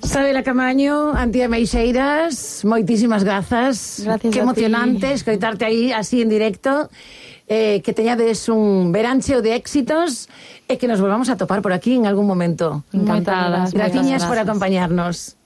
Sabela Camaño, Antía Meixeiras, moitísimas grazas. Gracias. Que emocionante escoitarte aí así en directo. Que teñades un verán cheo de éxitos e que nos volvamos a topar por aquí en algún momento. Encantadas. Graciñas por acompañarnos.